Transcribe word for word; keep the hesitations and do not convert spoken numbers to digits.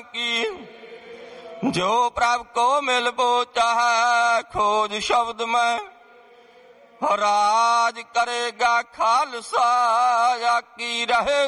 की। जो प्रभ को मिल वो चाहे खोज शब्द में, राज करेगा खालसा या की रहे